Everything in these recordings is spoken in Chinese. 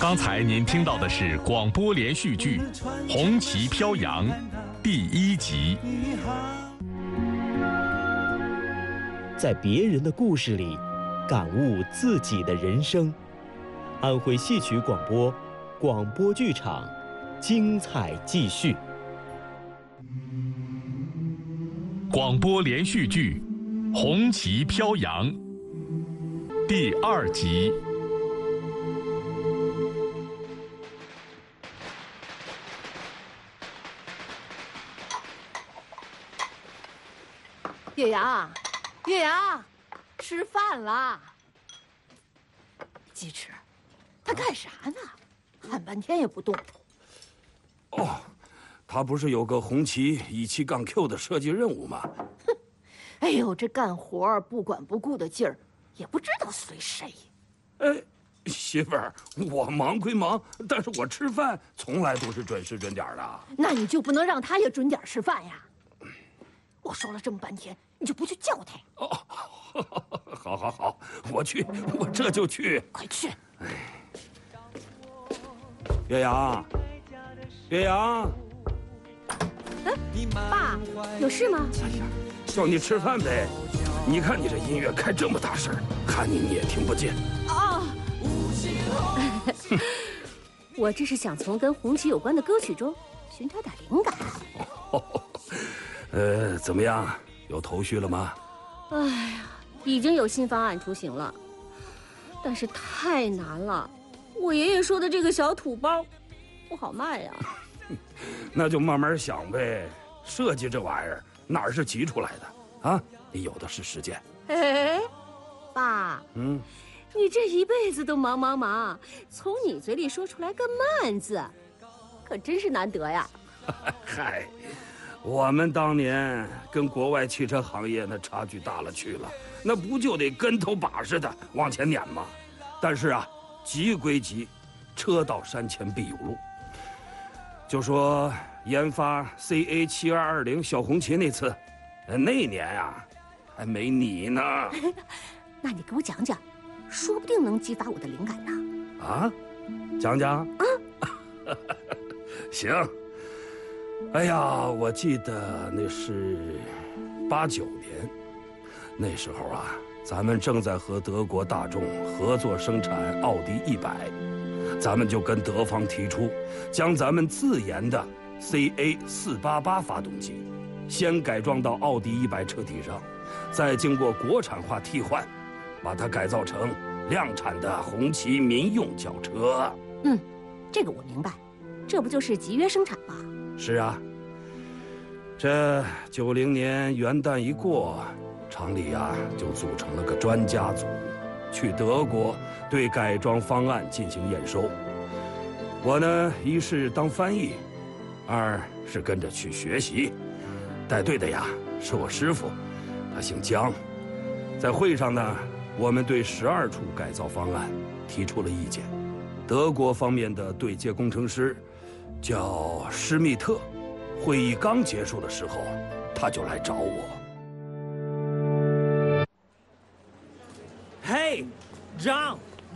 刚才您听到的是广播连续剧《红旗飘扬》第1集。 在别人的故事里，感悟自己的人生。安徽戏曲广播，广播剧场，精彩继续。 广播连续剧《红旗飘扬》第2集。 月牙，月牙，吃饭啦！鸡翅，他干啥呢？喊半天也不动。 哦，他不是有个红旗17-Q 的设计任务吗？ 哼，哎呦，这干活不管不顾的劲儿，也不知道随谁。 哎，媳妇儿，我忙归忙，但是我吃饭从来都是准时准点的。 那你就不能让他也准点吃饭呀？我说了这么半天，你就不去叫他？ 哦，好，我去，我这就去。 快去！ 岳阳，岳阳， 爸，有事吗？ 哎呀，叫你吃饭呗。你看你这音乐开这么大声，喊你也听不见。 啊！ 我这是想从跟红旗有关的歌曲中寻找点灵感。 怎么样？有头绪了吗？ 哎呀，已经有新方案雏形了，但是太难了。我爷爷说的这个小土包不好卖呀。 那就慢慢想呗。设计这玩意儿哪是急出来的啊？你有的是时间。 哎，爸，你这一辈子都忙，从你嘴里说出来个慢字，可真是难得呀。 嗨。我们当年跟国外汽车行业那差距大了去了，那不就得跟头把式的往前撵吗？但是啊，急归急，车到山前必有路。就说研发 CA7220小红旗那次，那年啊，还没你呢。 那你给我讲讲，说不定能激发我的灵感呢。 啊，讲讲啊。行。哎呀，我记得那是89年，那时候啊，咱们正在和德国大众合作生产奥迪100，咱们就跟德方提出，将咱们自研的 CA488发动机，先改装到奥迪100车体上，再经过国产化替换，把它改造成量产的红旗民用轿车。 这个我明白，这不就是集约生产吗？ 是啊，这90年元旦一过，厂里啊就组成了个专家组，去德国对改装方案进行验收。我呢，一是当翻译，二是跟着去学习。带队的呀是我师傅，他姓姜。在会上呢，我们对12处改造方案提出了意见。德国方面的对接工程师叫施密特，会议刚结束的时候，他就来找我。 嘿，张，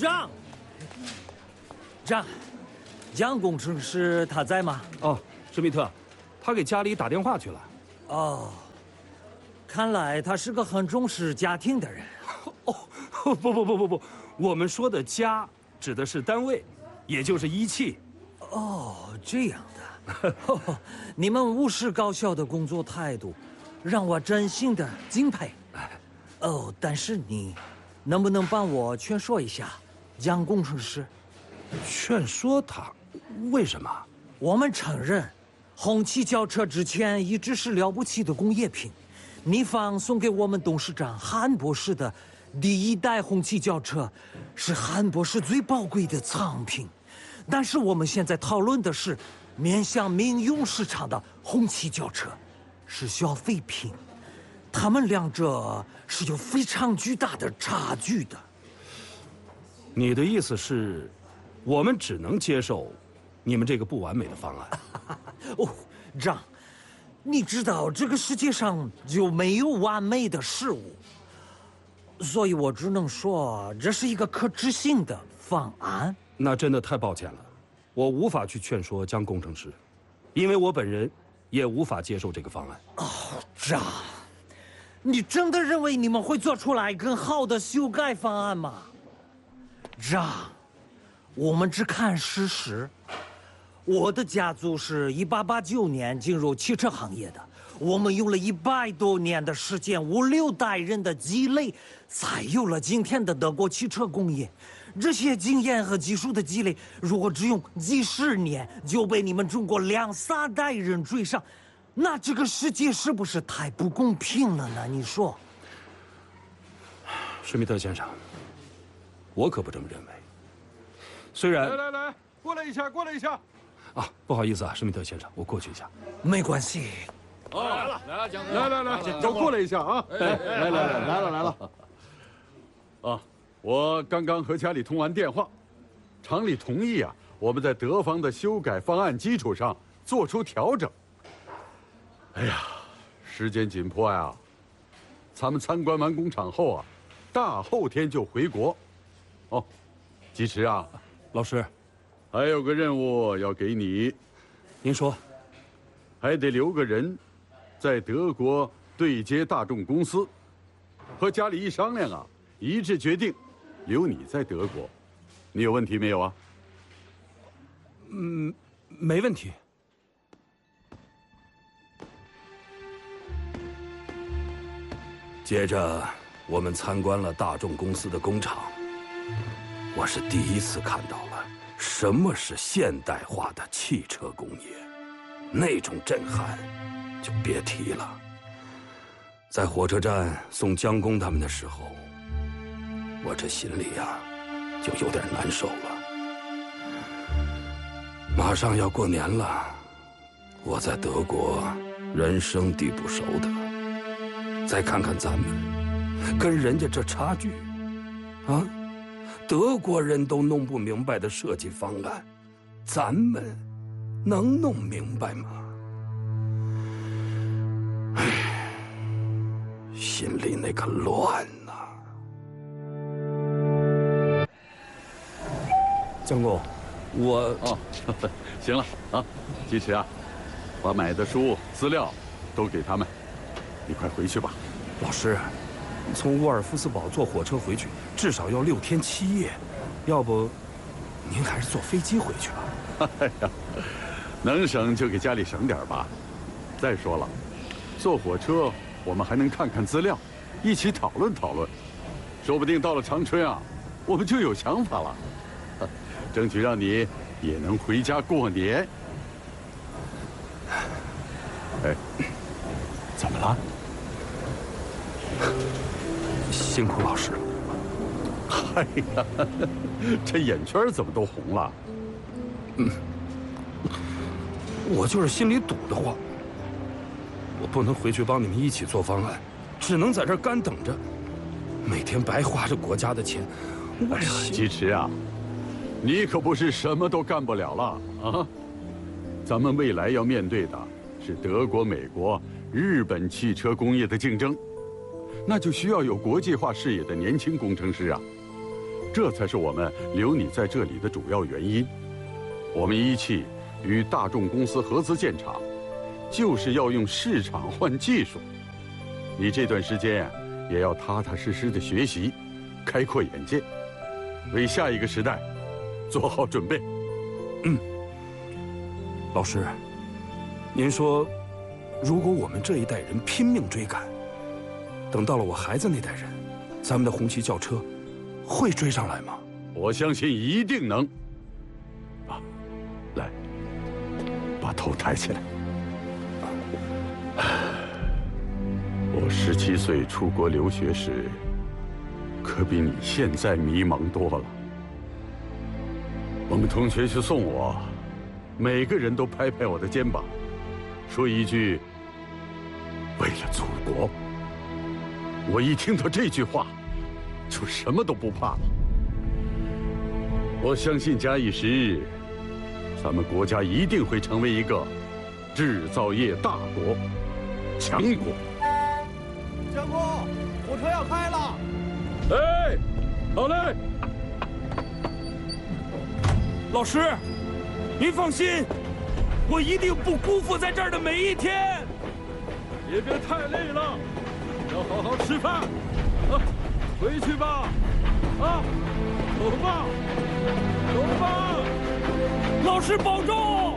杨工程师他在吗？ 哦，施密特，他给家里打电话去了。 哦，看来他是个很重视家庭的人。 哦，不，我们说的家指的是单位，也就是一汽。 哦，这样的。你们务实高效的工作态度，让我真心的敬佩。哦，但是你能不能帮我劝说一下杨工程师？ 劝说他？为什么？ 我们承认，红旗轿车之前一直是了不起的工业品。你方送给我们董事长韩博士的第1代红旗轿车，是韩博士最宝贵的藏品。但是我们现在讨论的是面向民用市场的红旗轿车，是消费品，它们两者是有非常巨大的差距的。 你的意思是，我们只能接受你们这个不完美的方案？ 哦，张，你知道这个世界上就没有完美的事物，所以我只能说这是一个可执行的方案。 那真的太抱歉了，我无法去劝说江工程师，因为我本人也无法接受这个方案。 张，你真的认为你们会做出来更好的修改方案吗？张，我们只看事实。我的家族是1889年进入汽车行业的，我们用了100多年的时间，5、6代人的积累，才有了今天的德国汽车工业。这些经验和技术的积累，如果只用几十年就被你们中国2、3代人追上，那这个世界是不是太不公平了呢？你说？ 施密特先生，我可不这么认为。虽然来，过来一下，过来一下。 啊，不好意思啊，施密特先生，我过去一下。 没关系。 来了，蒋总，来，都过来一下啊！来了。啊，我刚刚和家里通完电话，厂里同意啊，我们在德方的修改方案基础上做出调整。哎呀，时间紧迫呀，咱们参观完工厂后啊，大后天就回国。哦，吉驰啊， 老师， 还有个任务要给你， 您说， 还得留个人，在德国对接大众公司，和家里一商量啊，一致决定，留你在德国。你有问题没有啊？ 没问题。接着，我们参观了大众公司的工厂，我是第一次看到了什么是现代化的汽车工业，那种震撼就别提了。在火车站送江工他们的时候，我这心里呀就有点难受了。马上要过年了，我在德国人生地不熟的，再看看咱们跟人家这差距啊，德国人都弄不明白的设计方案，咱们能弄明白吗？唉，心里那个乱呐。江工，我行了啊，吉驰啊，把买的书资料都给他们，你快回去吧。 老师，从沃尔夫斯堡坐火车回去至少要6天7夜，要不您还是坐飞机回去吧。 哎呀，能省就给家里省点吧。再说了，坐火车我们还能看看资料，一起讨论讨论，说不定到了长春啊，我们就有想法了。争取让你也能回家过年。哎，怎么了？ 辛苦老师了。 哎呀，这眼圈怎么都红了？ 我就是心里堵得慌。我不能回去帮你们一起做方案，只能在这儿干等着，每天白花着国家的钱。 哎呀，吉驰啊，你可不是什么都干不了了啊！咱们未来要面对的是德国、美国、日本汽车工业的竞争，那就需要有国际化视野的年轻工程师啊！这才是我们留你在这里的主要原因。我们一汽与大众公司合资建厂，就是要用市场换技术。你这段时间也要踏踏实实的学习，开阔眼界，为下一个时代做好准备。 老师，您说，如果我们这一代人拼命追赶，等到了我孩子那代人，咱们的红旗轿车会追上来吗？ 我相信一定能。啊，来，把头抬起来。我17岁出国留学时，可比你现在迷茫多了。我们同学去送我，每个人都拍拍我的肩膀，说一句“为了祖国”。我一听到这句话，就什么都不怕了。我相信假以时日，咱们国家一定会成为一个制造业大国、强国。 江工，火车要开了。 哎，好嘞。 老师，您放心，我一定不辜负在这儿的每一天。 也别太累了，要好好吃饭。回去吧，走吧，走吧。 老师保重。